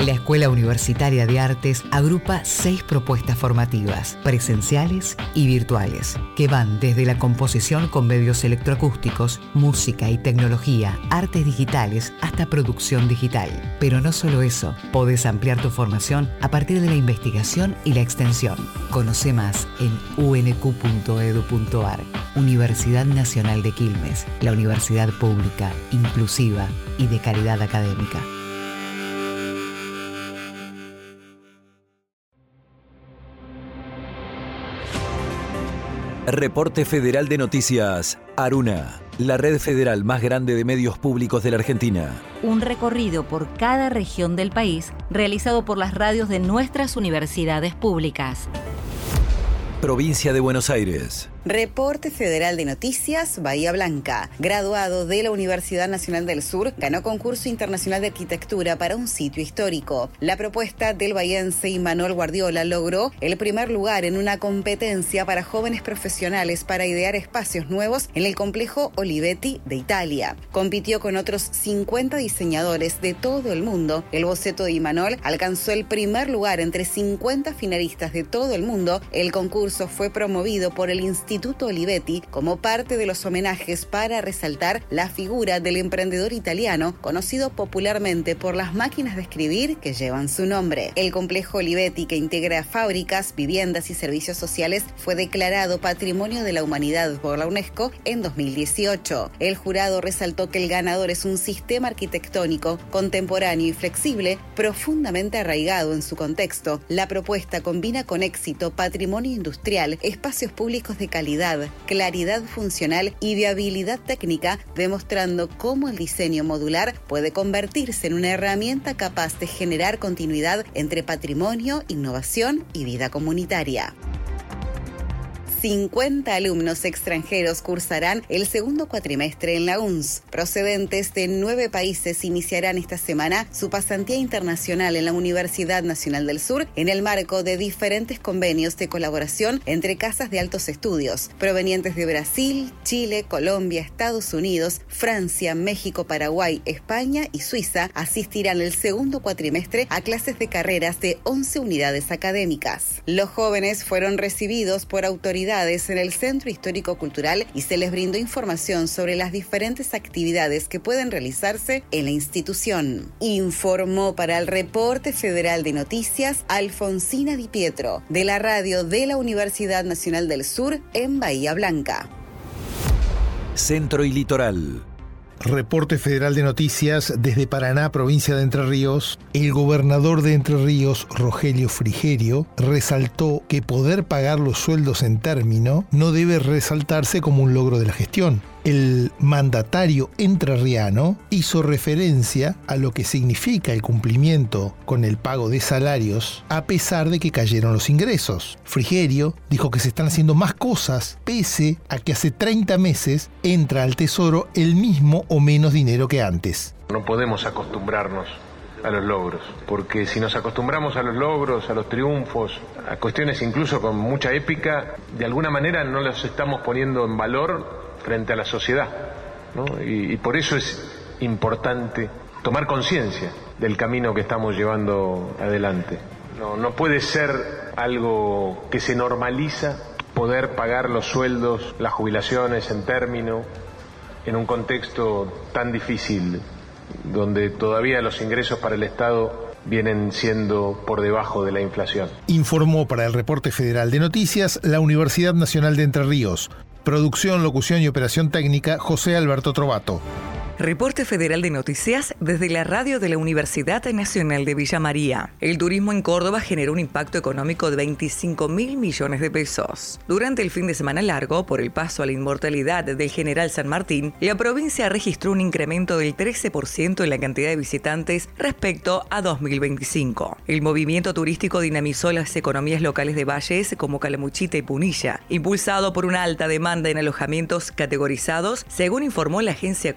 La Escuela Universitaria de Artes agrupa 6 propuestas formativas, presenciales y virtuales, que van desde la composición con medios electroacústicos, música y tecnología, artes digitales, hasta producción digital. Pero no solo eso, podés ampliar tu formación a partir de la investigación y la extensión. Conoce más en unq.edu.ar. Universidad Nacional de Quilmes, la universidad pública, inclusiva y de calidad académica. Reporte Federal de Noticias, Aruna, la red federal más grande de medios públicos de la Argentina. Un recorrido por cada región del país realizado por las radios de nuestras universidades públicas. Provincia de Buenos Aires. Reporte Federal de Noticias, Bahía Blanca. Graduado de la Universidad Nacional del Sur, ganó concurso internacional de arquitectura para un sitio histórico. La propuesta del bahiense Imanol Guardiola logró el primer lugar en una competencia para jóvenes profesionales para idear espacios nuevos en el complejo Olivetti de Italia. Compitió con otros 50 diseñadores de todo el mundo. El boceto de Imanol alcanzó el primer lugar entre 50 finalistas de todo el mundo. El concurso fue promovido por el Instituto Olivetti como parte de los homenajes para resaltar la figura del emprendedor italiano, conocido popularmente por las máquinas de escribir que llevan su nombre. El complejo Olivetti, que integra fábricas, viviendas y servicios sociales, fue declarado Patrimonio de la Humanidad por la UNESCO en 2018. El jurado resaltó que el ganador es un sistema arquitectónico contemporáneo y flexible, profundamente arraigado en su contexto. La propuesta combina con éxito patrimonio industrial, espacios públicos de calidad, claridad funcional y viabilidad técnica, demostrando cómo el diseño modular puede convertirse en una herramienta capaz de generar continuidad entre patrimonio, innovación y vida comunitaria. 50 alumnos extranjeros cursarán el segundo cuatrimestre en la UNS. Procedentes de 9 países iniciarán esta semana su pasantía internacional en la Universidad Nacional del Sur en el marco de diferentes convenios de colaboración entre casas de altos estudios. Provenientes de Brasil, Chile, Colombia, Estados Unidos, Francia, México, Paraguay, España y Suiza asistirán el segundo cuatrimestre a clases de carreras de 11 unidades académicas. Los jóvenes fueron recibidos por autoridades en el Centro Histórico Cultural y se les brindó información sobre las diferentes actividades que pueden realizarse en la institución. Informó para el Reporte Federal de Noticias Alfonsina Di Pietro, de la radio de la Universidad Nacional del Sur en Bahía Blanca. Centro y Litoral. Reporte Federal de Noticias desde Paraná, provincia de Entre Ríos. El gobernador de Entre Ríos, Rogelio Frigerio, resaltó que poder pagar los sueldos en término no debe resaltarse como un logro de la gestión. El mandatario entrerriano hizo referencia a lo que significa el cumplimiento con el pago de salarios a pesar de que cayeron los ingresos. Frigerio dijo que se están haciendo más cosas pese a que hace 30 meses entra al tesoro el mismo o menos dinero que antes. No podemos acostumbrarnos a los logros, porque si nos acostumbramos a los logros, a los triunfos, a cuestiones incluso con mucha épica, de alguna manera no los estamos poniendo en valor frente a la sociedad, ¿no? Y por eso es importante tomar conciencia del camino que estamos llevando adelante. No puede ser algo que se normaliza poder pagar los sueldos, las jubilaciones en término, en un contexto tan difícil, donde todavía los ingresos para el Estado vienen siendo por debajo de la inflación. Informó para el Reporte Federal de Noticias la Universidad Nacional de Entre Ríos. Producción, locución y operación técnica, José Alberto Trovato. Reporte Federal de Noticias desde la radio de la Universidad Nacional de Villa María. El turismo en Córdoba generó un impacto económico de 25.000 millones de pesos. Durante el fin de semana largo, por el paso a la inmortalidad del General San Martín, la provincia registró un incremento del 13% en la cantidad de visitantes respecto a 2025. El movimiento turístico dinamizó las economías locales de valles como Calamuchita y Punilla, impulsado por una alta demanda en alojamientos categorizados, según informó la agencia Córdoba Turismo.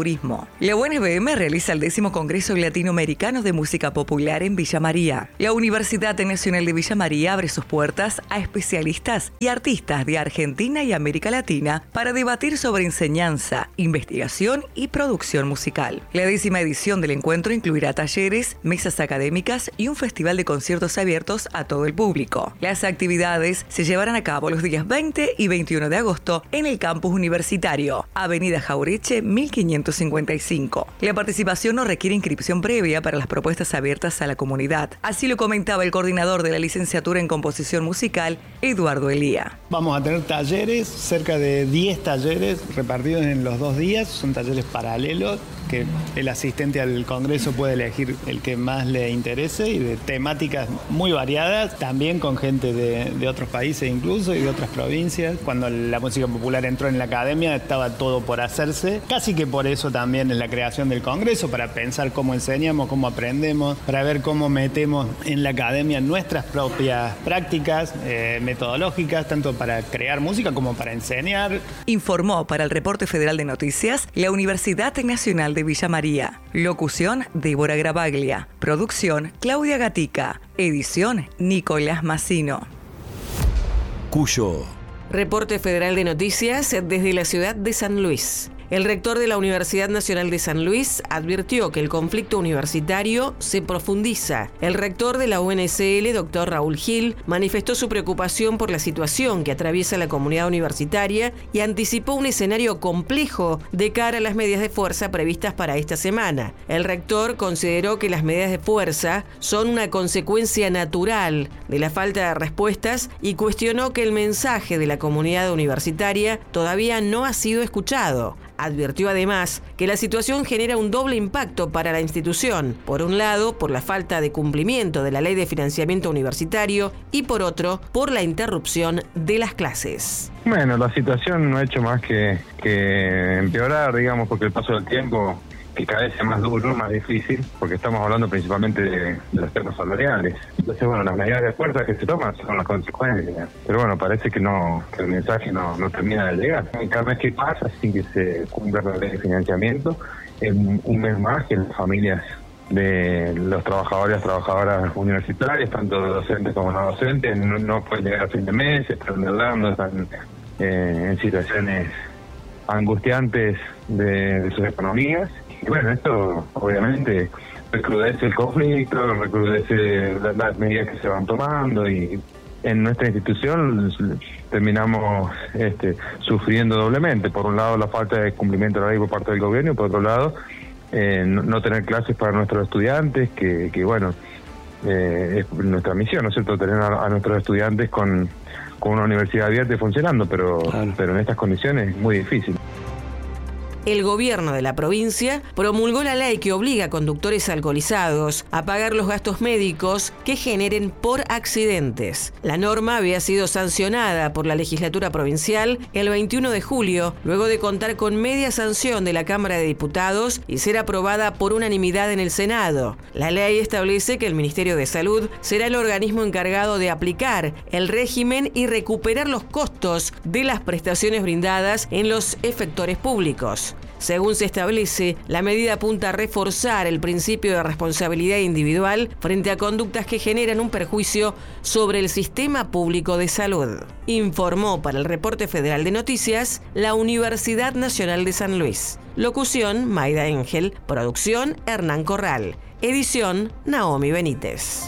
turismo. La UNBM realiza el 10º Congreso Latinoamericano de Música Popular en Villa María. La Universidad Nacional de Villa María abre sus puertas a especialistas y artistas de Argentina y América Latina para debatir sobre enseñanza, investigación y producción musical. La 10ª edición del encuentro incluirá talleres, mesas académicas y un festival de conciertos abiertos a todo el público. Las actividades se llevarán a cabo los días 20 y 21 de agosto en el campus universitario, Avenida Jaureche 1555. La participación no requiere inscripción previa para las propuestas abiertas a la comunidad. Así lo comentaba el coordinador de la licenciatura en composición musical, Eduardo Elía. Vamos a tener talleres, cerca de 10 talleres repartidos en los 2 días. Son talleres paralelos que el asistente al congreso puede elegir el que más le interese y de temáticas muy variadas, también con gente de otros países incluso y de otras provincias. Cuando la música popular entró en la academia estaba todo por hacerse, casi que por eso también es la creación del congreso, para pensar cómo enseñamos, cómo aprendemos, para ver cómo metemos en la academia nuestras propias prácticas metodológicas, tanto para crear música como para enseñar. Informó para el Reporte Federal de Noticias la Universidad Nacional de Villa María. Locución, Débora Gravaglia. Producción, Claudia Gatica. Edición, Nicolás Massino. Cuyo. Reporte Federal de Noticias desde la ciudad de San Luis. El rector de la Universidad Nacional de San Luis advirtió que el conflicto universitario se profundiza. El rector de la UNSL, doctor Raúl Gil, manifestó su preocupación por la situación que atraviesa la comunidad universitaria y anticipó un escenario complejo de cara a las medidas de fuerza previstas para esta semana. El rector consideró que las medidas de fuerza son una consecuencia natural de la falta de respuestas y cuestionó que el mensaje de la comunidad universitaria todavía no ha sido escuchado. Advirtió además que la situación genera un doble impacto para la institución. Por un lado, por la falta de cumplimiento de la ley de financiamiento universitario y por otro, por la interrupción de las clases. Bueno, la situación no ha hecho más que empeorar, digamos, porque el paso del tiempo, que cada vez es más duro, más difícil, porque estamos hablando principalmente de los temas salariales. Entonces, bueno, las medidas de fuerza que se toman son las consecuencias. Pero bueno, parece que el mensaje no termina de llegar. Cada vez que pasa, sin que se cumpla la ley de financiamiento, un mes más que las familias de los trabajadores y trabajadoras universitarias, tanto docentes como no docentes, no pueden llegar a fin de mes, están endeudando, están en situaciones angustiantes de sus economías. Y bueno, esto obviamente recrudece el conflicto, recrudece las medidas que se van tomando, y en nuestra institución terminamos sufriendo doblemente. Por un lado, la falta de cumplimiento de la ley por parte del gobierno, y por otro lado, no tener clases para nuestros estudiantes, que bueno, es nuestra misión, ¿no es cierto?, tener a nuestros estudiantes con una universidad abierta y funcionando, pero en estas condiciones es muy difícil. El gobierno de la provincia promulgó la ley que obliga a conductores alcoholizados a pagar los gastos médicos que generen por accidentes. La norma había sido sancionada por la legislatura provincial el 21 de julio, luego de contar con media sanción de la Cámara de Diputados y ser aprobada por unanimidad en el Senado. La ley establece que el Ministerio de Salud será el organismo encargado de aplicar el régimen y recuperar los costos de las prestaciones brindadas en los efectores públicos. Según se establece, la medida apunta a reforzar el principio de responsabilidad individual frente a conductas que generan un perjuicio sobre el sistema público de salud. Informó para el Reporte Federal de Noticias la Universidad Nacional de San Luis. Locución, Maida Engel. Producción, Hernán Corral. Edición, Naomi Benítez.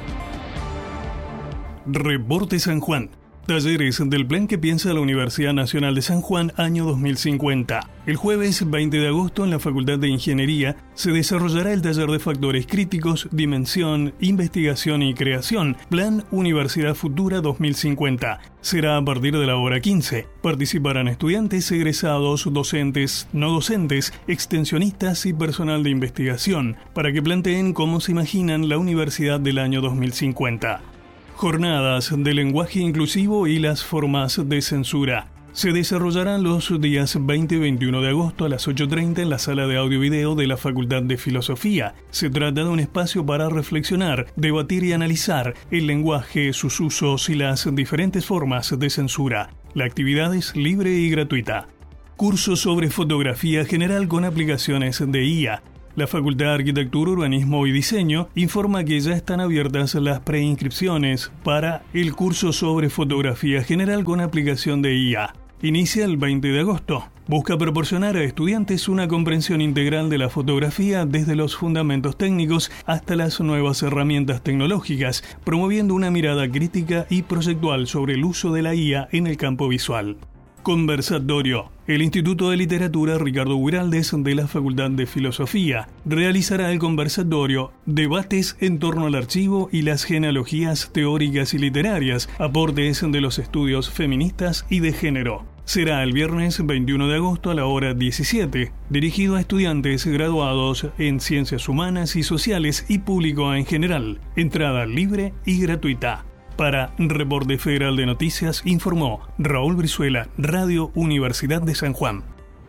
Reporte San Juan. Talleres del plan que piensa la Universidad Nacional de San Juan año 2050. El jueves 20 de agosto en la Facultad de Ingeniería se desarrollará el taller de factores críticos, dimensión, investigación y creación, Plan Universidad Futura 2050. Será a partir de la hora 15. Participarán estudiantes, egresados, docentes, no docentes, extensionistas y personal de investigación, para que planteen cómo se imaginan la universidad del año 2050. Jornadas de lenguaje inclusivo y las formas de censura. Se desarrollarán los días 20 y 21 de agosto a las 8:30 en la sala de audio-video de la Facultad de Filosofía. Se trata de un espacio para reflexionar, debatir y analizar el lenguaje, sus usos y las diferentes formas de censura. La actividad es libre y gratuita. curso sobre fotografía general con aplicaciones de IA. La Facultad de Arquitectura, Urbanismo y Diseño informa que ya están abiertas las preinscripciones para el curso sobre fotografía general con aplicación de IA. Inicia el 20 de agosto. Busca proporcionar a estudiantes una comprensión integral de la fotografía desde los fundamentos técnicos hasta las nuevas herramientas tecnológicas, promoviendo una mirada crítica y proyectual sobre el uso de la IA en el campo visual. Conversatorio. El Instituto de Literatura Ricardo Guiraldes de la Facultad de Filosofía realizará el conversatorio Debates en torno al archivo y las genealogías teóricas y literarias, aportes de los estudios feministas y de género. Será el viernes 21 de agosto a la hora 17, dirigido a estudiantes graduados en Ciencias Humanas y Sociales y público en general. Entrada libre y gratuita. Para Reporte Federal de Noticias informó Raúl Brizuela, Radio Universidad de San Juan.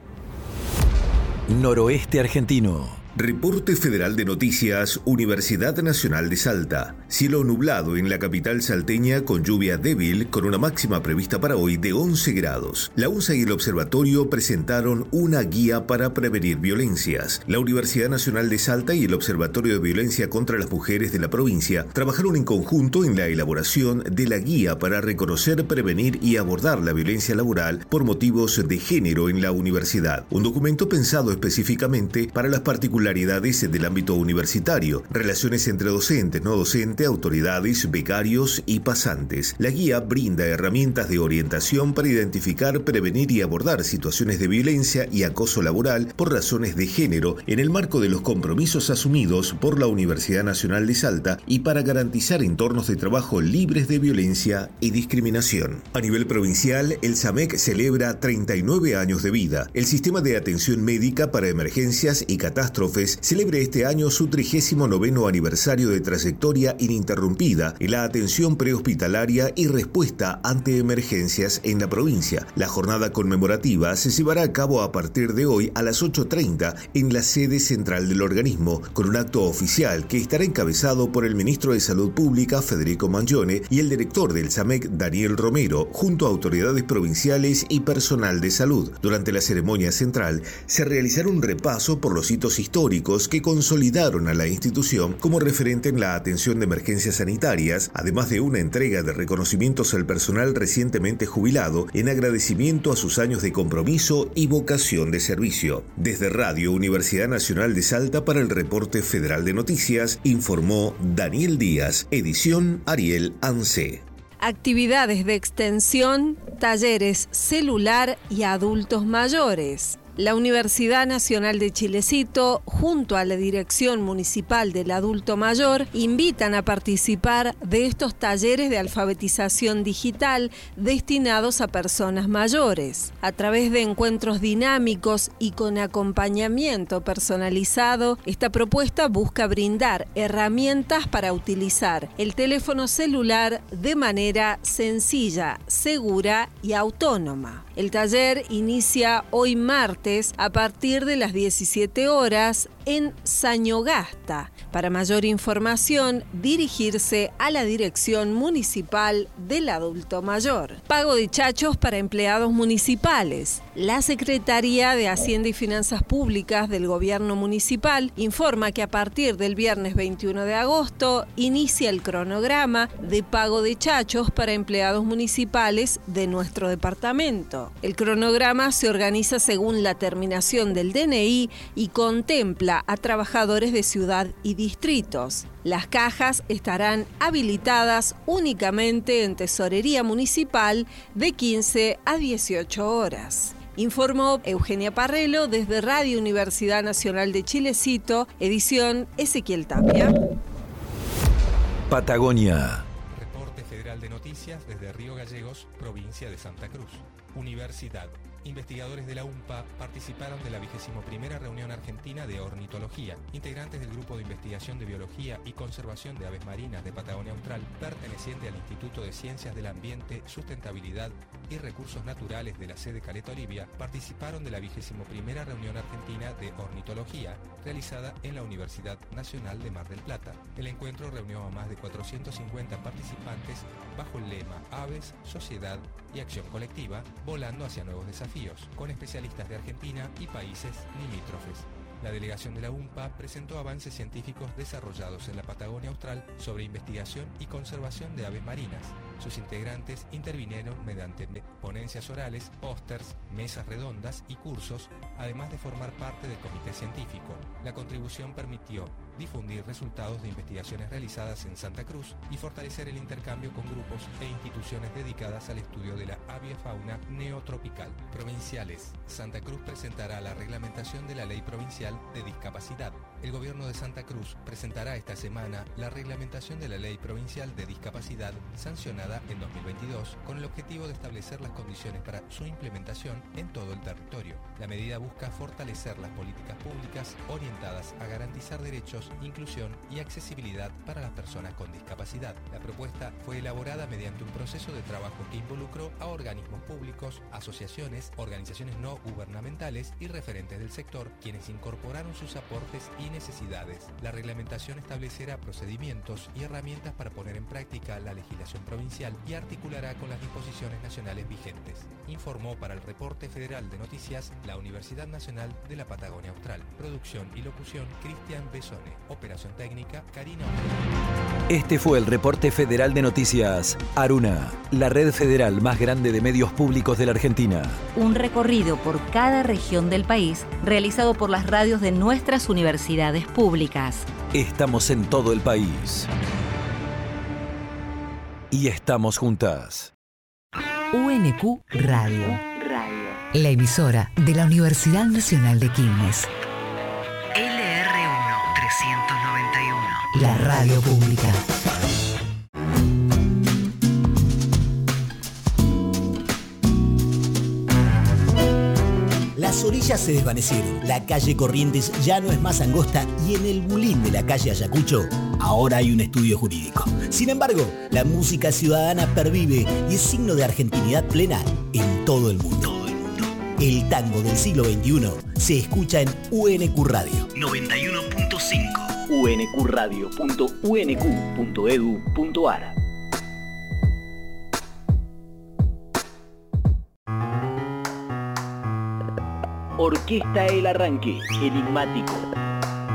Noroeste argentino. Reporte Federal de Noticias, Universidad Nacional de Salta. Cielo nublado en la capital salteña con lluvia débil, con una máxima prevista para hoy de 11 grados. La UNSA y el Observatorio presentaron una guía para prevenir violencias. La Universidad Nacional de Salta y el Observatorio de Violencia contra las Mujeres de la provincia trabajaron en conjunto en la elaboración de la guía para reconocer, prevenir y abordar la violencia laboral por motivos de género en la universidad. Un documento pensado específicamente para las particularidades del ámbito universitario, relaciones entre docentes, no docentes, autoridades, becarios y pasantes. La guía brinda herramientas de orientación para identificar, prevenir y abordar situaciones de violencia y acoso laboral por razones de género en el marco de los compromisos asumidos por la Universidad Nacional de Salta y para garantizar entornos de trabajo libres de violencia y discriminación. A nivel provincial, el SAMEC celebra 39 años de vida. El Sistema de Atención Médica para Emergencias y Catástrofes celebre este año su 39º aniversario de trayectoria ininterrumpida en la atención prehospitalaria y respuesta ante emergencias en la provincia. La jornada conmemorativa se llevará a cabo a partir de hoy a las 8:30 en la sede central del organismo, con un acto oficial que estará encabezado por el ministro de Salud Pública, Federico Mangione, y el director del SAMEC, Daniel Romero, junto a autoridades provinciales y personal de salud. Durante la ceremonia central se realizará un repaso por los hitos históricos que consolidaron a la institución como referente en la atención de emergencias sanitarias, además de una entrega de reconocimientos al personal recientemente jubilado en agradecimiento a sus años de compromiso y vocación de servicio. Desde Radio Universidad Nacional de Salta para el Reporte Federal de Noticias, informó Daniel Díaz, edición Ariel Anse. Actividades de extensión, talleres celular y adultos mayores. La Universidad Nacional de Chilecito, junto a la Dirección Municipal del Adulto Mayor, invitan a participar de estos talleres de alfabetización digital destinados a personas mayores. A través de encuentros dinámicos y con acompañamiento personalizado, esta propuesta busca brindar herramientas para utilizar el teléfono celular de manera sencilla, segura y autónoma. El taller inicia hoy martes a partir de las 17 horas en Sañogasta. Para mayor información, dirigirse a la Dirección Municipal del Adulto Mayor. Pago de chachos para empleados municipales. La Secretaría de Hacienda y Finanzas Públicas del Gobierno Municipal informa que a partir del viernes 21 de agosto inicia el cronograma de pago de chachos para empleados municipales de nuestro departamento. El cronograma se organiza según la terminación del DNI y contempla a trabajadores de ciudad y distritos. Las cajas estarán habilitadas únicamente en Tesorería Municipal de 15 a 18 horas. Informó Eugenia Parrelo desde Radio Universidad Nacional de Chilecito, edición Ezequiel Tapia. Patagonia. Reporte Federal de Noticias desde Río Gallegos, provincia de Santa Cruz. Universidad. Investigadores de la UMPA participaron de la 21ª reunión argentina de ornitología. Integrantes del Grupo de Investigación de Biología y Conservación de Aves Marinas de Patagonia Austral, perteneciente al Instituto de Ciencias del Ambiente, Sustentabilidad y Recursos Naturales de la sede Caleta Olivia, participaron de la 21ª reunión argentina de ornitología, realizada en la Universidad Nacional de Mar del Plata. El encuentro reunió a más de 450 participantes bajo el lema Aves, Sociedad y Acción Colectiva, volando hacia nuevos desafíos. desafíos, con especialistas de Argentina y países limítrofes. La delegación de la UMPA presentó avances científicos desarrollados en la Patagonia Austral sobre investigación y conservación de aves marinas. Sus integrantes intervinieron mediante ponencias orales, pósters, mesas redondas y cursos, además de formar parte del comité científico. La contribución permitió difundir resultados de investigaciones realizadas en Santa Cruz y fortalecer el intercambio con grupos e instituciones dedicadas al estudio de la aviafauna neotropical. Provinciales. Santa Cruz presentará la reglamentación de la Ley Provincial de Discapacidad. El gobierno de Santa Cruz presentará esta semana la reglamentación de la Ley Provincial de Discapacidad sancionada en 2022 con el objetivo de establecer las condiciones para su implementación en todo el territorio. La medida busca fortalecer las políticas públicas orientadas a garantizar derechos, inclusión y accesibilidad para las personas con discapacidad. La propuesta fue elaborada mediante un proceso de trabajo que involucró a organismos públicos, asociaciones, organizaciones no gubernamentales y referentes del sector, quienes incorporaron sus aportes y necesidades. La reglamentación establecerá procedimientos y herramientas para poner en práctica la legislación provincial y articulará con las disposiciones nacionales vigentes. Informó para el Reporte Federal de Noticias la Universidad Nacional de la Patagonia Austral. Producción y locución Cristian Besone. Operación técnica Karina Obrera. Este fue el Reporte Federal de Noticias Aruna, la red federal más grande de medios públicos de la Argentina. Un recorrido por cada región del país realizado por las radios de nuestras universidades públicas. Estamos en todo el país. Y estamos juntas. UNQ Radio. La emisora de la Universidad Nacional de Quilmes. LR1 391. La radio pública. Las orillas se desvanecieron, la calle Corrientes ya no es más angosta y en el bulín de la calle Ayacucho ahora hay un estudio jurídico. Sin embargo, la música ciudadana pervive y es signo de argentinidad plena en todo el mundo. El tango del siglo XXI se escucha en UNQ Radio 91.5, unqradio.unq.edu.ar. Orquesta El Arranque, enigmático,